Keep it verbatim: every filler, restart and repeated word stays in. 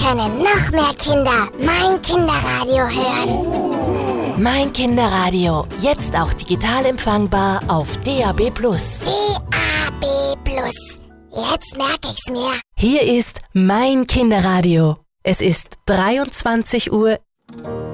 können noch mehr Kinder Mein Kinderradio hören. Mein Kinderradio, jetzt auch digital empfangbar auf D A B plus. D A B plus. Jetzt merke ich's mir. Hier ist Mein Kinderradio. Es ist dreiundzwanzig Uhr.